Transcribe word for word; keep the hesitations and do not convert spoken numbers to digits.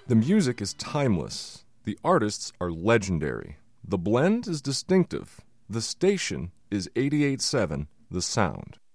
The music is timeless. The artists are legendary. The blend is distinctive. The station is eighty-eight point seven The Sound.